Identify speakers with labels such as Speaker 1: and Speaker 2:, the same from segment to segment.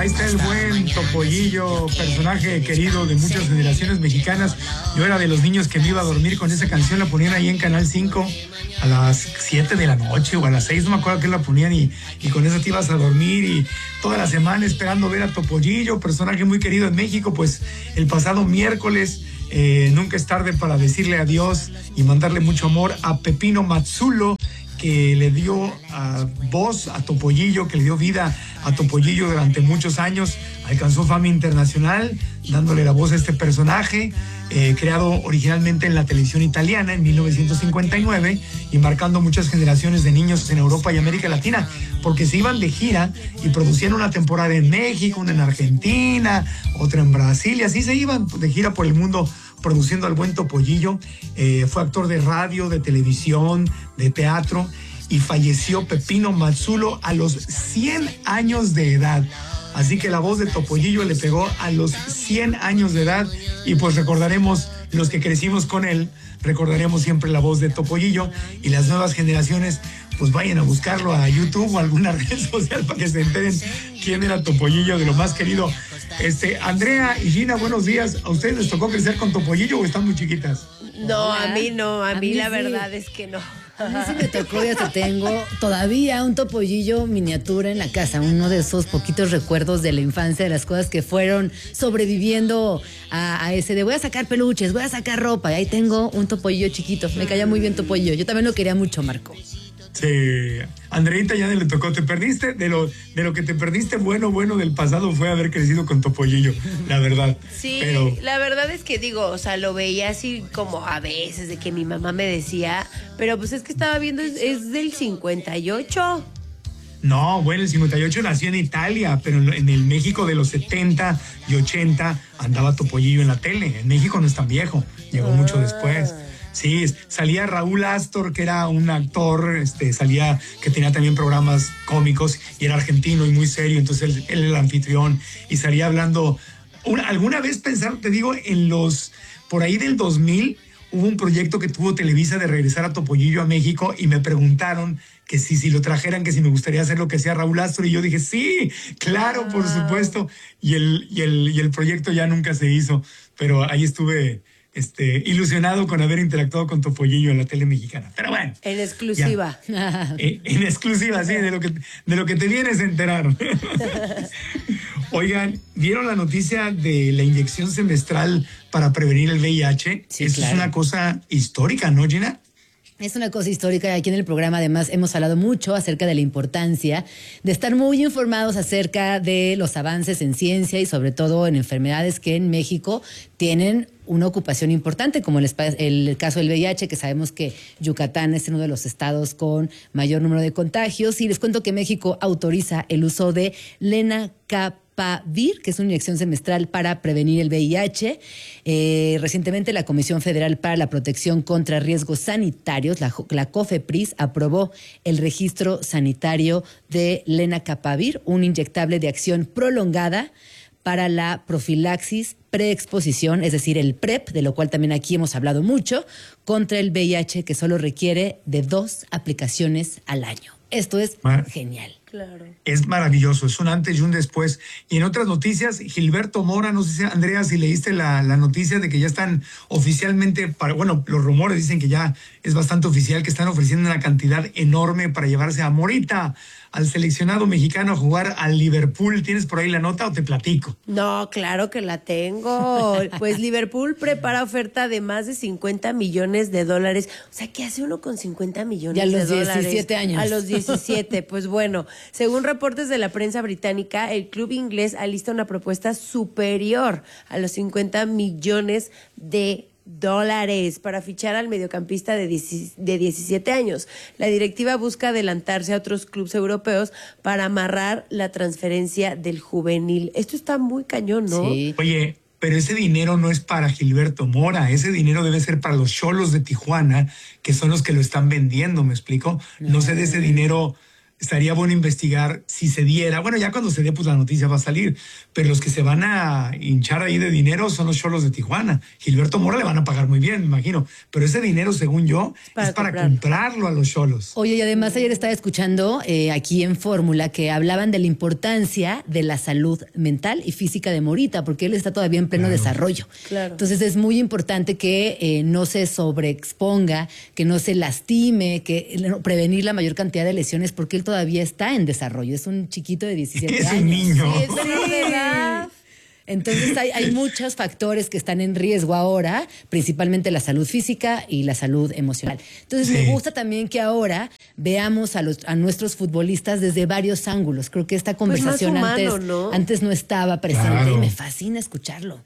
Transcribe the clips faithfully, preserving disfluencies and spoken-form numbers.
Speaker 1: Ahí está el buen Topollillo, personaje querido de muchas generaciones mexicanas. Yo era de los niños que me iba a dormir con esa canción, la ponían ahí en Canal cinco a las siete de la noche o a las seis, no me acuerdo qué la ponían, y, y con eso te ibas a dormir, y toda la semana esperando ver a Topollillo, personaje muy querido en México. Pues el pasado miércoles, eh, nunca es tarde para decirle adiós y mandarle mucho amor a Pepino Mazzulo, que le dio uh, voz a Topollillo, que le dio vida a Topollillo durante muchos años. Alcanzó fama internacional dándole la voz a este personaje, eh, creado originalmente en la televisión italiana en mil novecientos cincuenta y nueve y marcando muchas generaciones de niños en Europa y América Latina, porque se iban de gira y producían una temporada en México, una en Argentina, otra en Brasil, y así se iban de gira por el mundo produciendo al buen Topollillo. Eh, fue actor de radio, de televisión, de teatro, y falleció Pepino Mazzulo a los cien años de edad. Así que la voz de Topollillo le pegó a los cien años de edad, y pues recordaremos, los que crecimos con él, recordaremos siempre la voz de Topollillo, y las nuevas generaciones pues vayan a buscarlo a YouTube o a alguna red social para que se enteren quién era Topollillo, de lo más querido. Este, Andrea y Gina, buenos días. ¿A ustedes les tocó crecer con Topollillo o están muy chiquitas?
Speaker 2: No, Hola. a mí no, a, a mí, mí la sí. verdad es que no.
Speaker 3: A mí sí me tocó, y hasta tengo todavía un Topollillo miniatura en la casa, uno de esos poquitos recuerdos de la infancia, de las cosas que fueron sobreviviendo a, a ese de voy a sacar peluches, voy a sacar ropa, y ahí tengo un Topollillo chiquito. Me caía muy bien Topollillo, yo también lo quería mucho, Marco.
Speaker 1: Sí, Andreita ya le tocó, te perdiste, de lo, de lo que te perdiste bueno, bueno del pasado fue haber crecido con Topollillo, la verdad.
Speaker 2: Sí,
Speaker 1: pero...
Speaker 2: la verdad es que digo, o sea, lo veía así como a veces de que mi mamá me decía, pero pues es que estaba viendo, es, es del cincuenta y ocho.
Speaker 1: No, bueno, el cincuenta y ocho nació en Italia, pero en el México de los setenta y ochenta andaba Topollillo en la tele. En México no es tan viejo, llegó ah. mucho después. Sí, salía Raúl Astor, que era un actor, este, salía, que tenía también programas cómicos, y era argentino y muy serio, entonces él, él era el anfitrión, y salía hablando. Una, alguna vez pensaron, te digo, en los, por ahí del dos mil, hubo un proyecto que tuvo Televisa de regresar a Topollillo a México, y me preguntaron que si, si lo trajeran, que si me gustaría hacer lo que hacía Raúl Astor, y yo dije, sí, claro, por supuesto, y el, y el, y el proyecto ya nunca se hizo, pero ahí estuve... Este, ilusionado con haber interactuado con Topollillo en la tele mexicana. Pero bueno.
Speaker 2: En exclusiva.
Speaker 1: en, en exclusiva, sí, de lo que, de lo que te vienes a enterar. Oigan, ¿vieron la noticia de la inyección semestral para prevenir el V I H?
Speaker 3: Sí,
Speaker 1: Eso
Speaker 3: claro.
Speaker 1: Es una cosa histórica, ¿no, Gina?
Speaker 3: Es una cosa histórica. Aquí en el programa además hemos hablado mucho acerca de la importancia de estar muy informados acerca de los avances en ciencia y sobre todo en enfermedades que en México tienen una ocupación importante, como el, el caso del V I H, que sabemos que Yucatán es uno de los estados con mayor número de contagios. Y les cuento que México autoriza el uso de Lenacapavir, que es una inyección semestral para prevenir el V I H. Eh, recientemente la Comisión Federal para la Protección contra Riesgos Sanitarios, la, la COFEPRIS, aprobó el registro sanitario de Lenacapavir, un inyectable de acción prolongada para la profilaxis preexposición, es decir, el PrEP, de lo cual también aquí hemos hablado mucho, contra el V I H, que solo requiere de dos aplicaciones al año. Esto es Mar- genial.
Speaker 2: Claro.
Speaker 1: Es maravilloso, es un antes y un después. Y en otras noticias, Gilberto Mora, no sé si, Andrea, si leíste la, la noticia de que ya están oficialmente, para, bueno, los rumores dicen que ya es bastante oficial, que están ofreciendo una cantidad enorme para llevarse a Morita, al seleccionado mexicano, a jugar al Liverpool. ¿Tienes por ahí la nota o te platico?
Speaker 2: No, claro que la tengo. Pues Liverpool prepara oferta de más de cincuenta millones de dólares. O sea, ¿qué hace uno con cincuenta millones de dólares?
Speaker 3: A los diecisiete años.
Speaker 2: A los diecisiete, pues bueno, según reportes de la prensa británica, el club inglés alista una propuesta superior a los cincuenta millones de dólares para fichar al mediocampista de diecisiete años. La directiva busca adelantarse a otros clubes europeos para amarrar la transferencia del juvenil. Esto está muy cañón, ¿no?
Speaker 3: Sí.
Speaker 1: Oye, pero ese dinero no es para Gilberto Mora, ese dinero debe ser para los Xolos de Tijuana, que son los que lo están vendiendo, ¿me explico? No, no sé de ese dinero estaría bueno investigar si se diera. Bueno, ya cuando se dé, pues la noticia va a salir. Pero los que se van a hinchar ahí de dinero son los Xolos de Tijuana. Gilberto Mora le van a pagar muy bien, me imagino. Pero ese dinero, según yo, para es para comprarlo. comprarlo a los Xolos.
Speaker 3: Oye, y además ayer estaba escuchando eh, aquí en Fórmula que hablaban de la importancia de la salud mental y física de Morita, porque él está todavía en pleno claro. desarrollo.
Speaker 2: Claro.
Speaker 3: Entonces es muy importante que eh, no se sobreexponga, que no se lastime, que no, prevenir la mayor cantidad de lesiones, porque él todavía está en desarrollo. Es un chiquito de diecisiete
Speaker 1: es
Speaker 3: años.
Speaker 1: Es un niño.
Speaker 2: Sí, es menor de edad.
Speaker 3: Entonces hay, hay muchos factores que están en riesgo ahora, principalmente la salud física y la salud emocional. Entonces sí. me gusta también que ahora veamos a, los, a nuestros futbolistas desde varios ángulos. Creo que esta conversación
Speaker 2: pues más humano,
Speaker 3: antes,
Speaker 2: ¿no?
Speaker 3: antes no estaba presente
Speaker 1: claro.
Speaker 3: y me fascina escucharlo.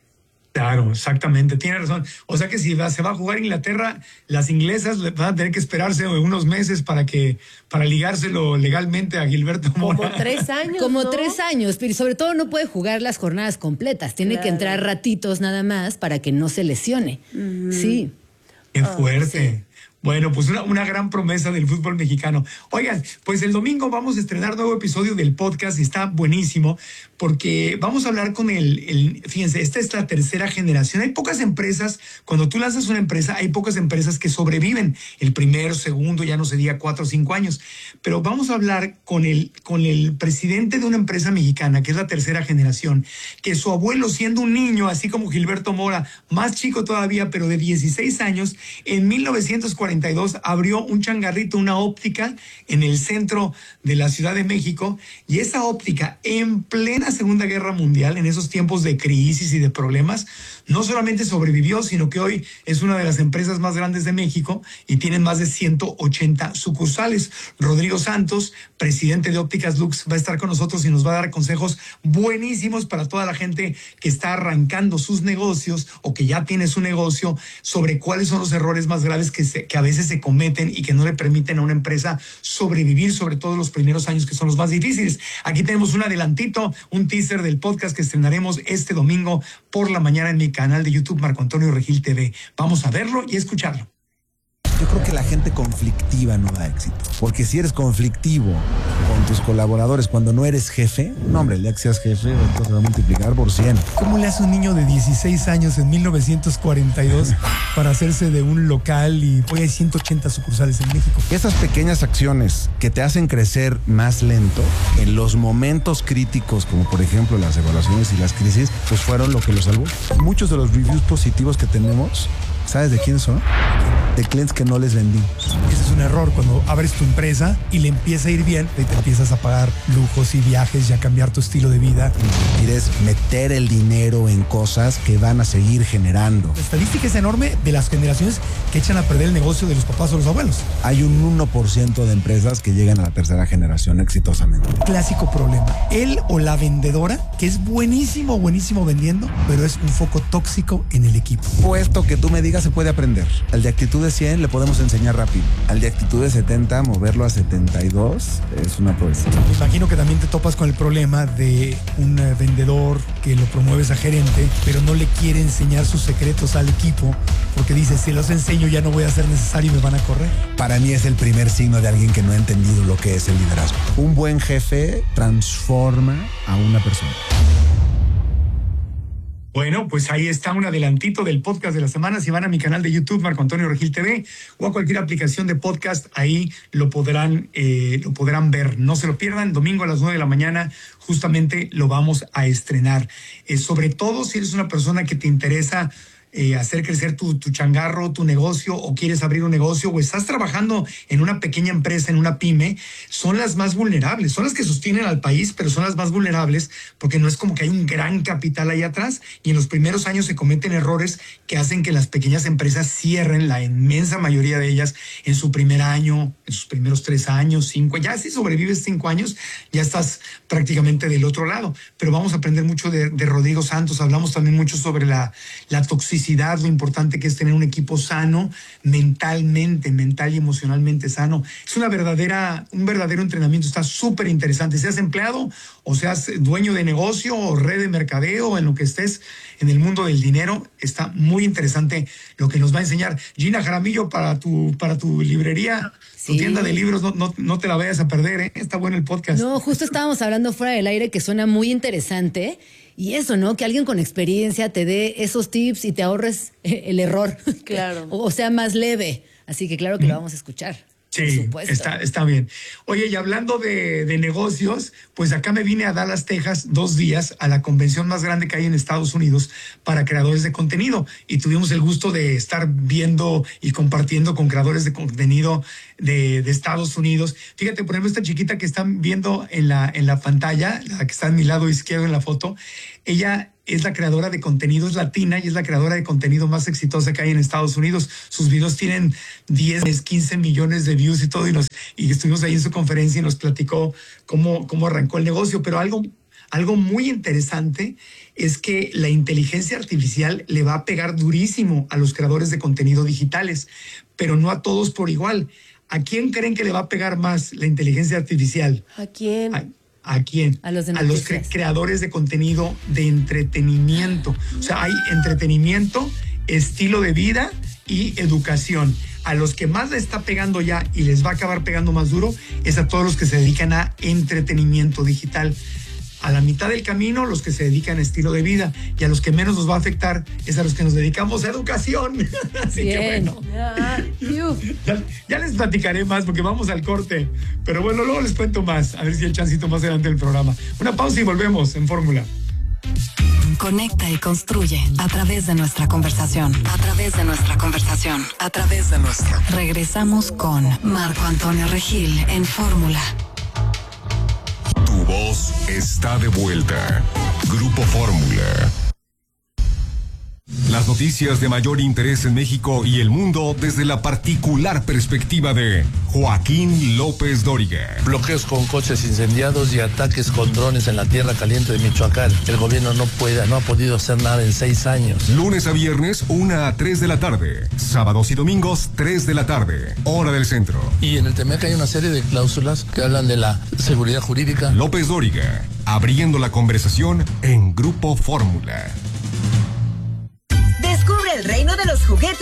Speaker 1: Claro, exactamente, tiene razón. O sea que si va, se va a jugar Inglaterra, las inglesas van a tener que esperarse unos meses para que para ligárselo legalmente a Gilberto Mora.
Speaker 2: Como tres años,
Speaker 3: Como
Speaker 2: ¿no?
Speaker 3: tres años, pero sobre todo no puede jugar las jornadas completas. Tiene claro. que entrar ratitos nada más para que no se lesione. Uh-huh. Sí.
Speaker 1: Qué fuerte.
Speaker 3: Oh, sí.
Speaker 1: Bueno, pues una, una gran promesa del fútbol mexicano. Oigan, pues el domingo vamos a estrenar nuevo episodio del podcast y está buenísimo porque vamos a hablar con el, el, fíjense, esta es la tercera generación. Hay pocas empresas, cuando tú lanzas una empresa, hay pocas empresas que sobreviven el primero, segundo, ya no se diga cuatro o cinco años. Pero vamos a hablar con el, con el presidente de una empresa mexicana, que es la tercera generación, que su abuelo, siendo un niño, así como Gilberto Mora, más chico todavía, pero de dieciséis años, en mil novecientos cuarenta y dos abrió un changarrito, una óptica en el centro de la Ciudad de México, y esa óptica en plena Segunda Guerra Mundial, en esos tiempos de crisis y de problemas, no solamente sobrevivió, sino que hoy es una de las empresas más grandes de México y tienen más de ciento ochenta sucursales. Rodrigo Santos, presidente de Ópticas Lux, va a estar con nosotros y nos va a dar consejos buenísimos para toda la gente que está arrancando sus negocios o que ya tiene su negocio, sobre cuáles son los errores más graves que, se, que a veces se cometen y que no le permiten a una empresa sobrevivir, sobre todo los primeros años, que son los más difíciles. Aquí tenemos un adelantito, un teaser del podcast que estrenaremos este domingo por la mañana en mi canal de YouTube, Marco Antonio Regil T V. Vamos a verlo y escucharlo.
Speaker 4: Yo creo que la gente conflictiva no da éxito. Porque si eres conflictivo con tus colaboradores cuando no eres jefe, no, hombre, el día que seas jefe, esto se va a multiplicar por cien.
Speaker 1: ¿Cómo le hace un niño de dieciséis años en mil novecientos cuarenta y dos para hacerse de un local y hoy hay ciento ochenta sucursales en México?
Speaker 4: Esas pequeñas acciones que te hacen crecer más lento en los momentos críticos, como por ejemplo las evaluaciones y las crisis, pues fueron lo que los salvó. Muchos de los reviews positivos que tenemos, ¿sabes de quién son? De clientes que no les vendí.
Speaker 1: Ese es un error cuando abres tu empresa y le empieza a ir bien y te empiezas a pagar lujos y viajes y a cambiar tu estilo de vida.
Speaker 4: Quieres meter el dinero en cosas que van a seguir generando.
Speaker 1: La estadística es enorme de las generaciones que echan a perder el negocio de los papás o los abuelos.
Speaker 4: Hay un uno por ciento de empresas que llegan a la tercera generación exitosamente.
Speaker 1: Clásico problema. Él o la vendedora, que es buenísimo, buenísimo vendiendo, pero es un foco tóxico en el equipo.
Speaker 4: Puesto que tú me digas, se puede aprender. El de actitud de cien le podemos enseñar rápido. Al de actitud de setenta, moverlo a setenta y dos es una proeza.
Speaker 1: Me imagino que también te topas con el problema de un vendedor que lo promueves a gerente, pero no le quiere enseñar sus secretos al equipo porque dice, si los enseño ya no voy a ser necesario y me van a correr.
Speaker 4: Para mí es el primer signo de alguien que no ha entendido lo que es el liderazgo. Un buen jefe transforma a una persona. Bueno, pues ahí está un adelantito del podcast de la semana. Si van a mi canal de YouTube, Marco Antonio Regil T V, o a cualquier aplicación de podcast, ahí lo podrán, eh, lo podrán ver. No se lo pierdan, domingo a las nueve de la mañana, justamente lo vamos a estrenar. Eh, sobre todo si eres una persona que te interesa Eh, hacer crecer tu, tu changarro, tu negocio, o quieres abrir un negocio, o estás trabajando en una pequeña empresa, en una pyme, son las más vulnerables, son las que sostienen al país, pero son las más vulnerables porque no es como que hay un gran capital ahí atrás, y en los primeros años se cometen errores que hacen que las pequeñas empresas cierren, la inmensa mayoría de ellas, en su primer año, en sus primeros tres años, cinco, ya si sobrevives cinco años, ya estás prácticamente del otro lado. Pero vamos a aprender mucho de, de Rodrigo Santos. Hablamos también mucho sobre la, la toxicidad
Speaker 1: motricidad, lo importante que es tener un equipo sano, mentalmente, mental y emocionalmente sano. Es una verdadera, un verdadero entrenamiento, está súper interesante. Seas empleado o seas dueño de negocio o red de mercadeo, en lo que estés en el mundo del dinero, está muy interesante lo que nos va a enseñar Gina Jaramillo para tu, para tu librería. Sí. Tu tienda de libros, no, no, no te la vayas a perder, ¿eh? Está bueno el podcast.
Speaker 3: No, justo estábamos hablando fuera del aire que suena muy interesante. Y eso, ¿no? Que alguien con experiencia te dé esos tips y te ahorres el error.
Speaker 2: Claro.
Speaker 3: O sea, más leve. Así que claro que lo vamos a escuchar.
Speaker 1: Sí, está, está bien. Oye, y hablando de, de negocios, pues acá me vine a Dallas, Texas, dos días a la convención más grande que hay en Estados Unidos para creadores de contenido. Y tuvimos el gusto de estar viendo y compartiendo con creadores de contenido de, de Estados Unidos. Fíjate, por ejemplo, esta chiquita que están viendo en la, en la pantalla, la que está a mi lado izquierdo en la foto, ella es la creadora de contenidos latina y es la creadora de contenido más exitosa que hay en Estados Unidos. Sus videos tienen diez, quince millones de views y todo, y, nos, y estuvimos ahí en su conferencia y nos platicó cómo, cómo arrancó el negocio. Pero algo, algo muy interesante es que la inteligencia artificial le va a pegar durísimo a los creadores de contenido digitales, pero no a todos por igual. ¿A quién creen que le va a pegar más la inteligencia artificial?
Speaker 2: ¿A quién?
Speaker 1: A, ¿A quién?
Speaker 3: A los, de
Speaker 1: a los cre- creadores de contenido de entretenimiento. O sea, hay entretenimiento, estilo de vida y educación. A los que más le está pegando ya y les va a acabar pegando más duro es a todos los que se dedican a entretenimiento digital. A la mitad del camino, los que se dedican a estilo de vida, y a los que menos nos va a afectar es a los que nos dedicamos a educación. Así
Speaker 3: Bien.
Speaker 1: que bueno.
Speaker 2: Ah,
Speaker 1: Ya, ya les platicaré más porque vamos al corte. Pero bueno, luego les cuento más. A ver si hay chancito más adelante del programa. Una pausa y volvemos en Fórmula.
Speaker 5: Conecta y construye a través de nuestra conversación. A través de nuestra conversación. A través de nuestra. Regresamos con Marco Antonio Regil en Fórmula.
Speaker 6: Tu voz está de vuelta. Grupo Fórmula. Las noticias de mayor interés en México y el mundo desde la particular perspectiva de Joaquín López Dóriga.
Speaker 7: Bloqueos con coches incendiados y ataques con drones en la tierra caliente de Michoacán. El gobierno no puede, no ha podido hacer nada en seis años.
Speaker 6: Lunes a viernes, una a tres de la tarde. Sábados y domingos, tres de la tarde. Hora del centro.
Speaker 7: Y en el T M E C hay una serie de cláusulas que hablan de la seguridad jurídica.
Speaker 6: López Dóriga, abriendo la conversación en Grupo Fórmula.
Speaker 8: Descubre el reino de los juguetes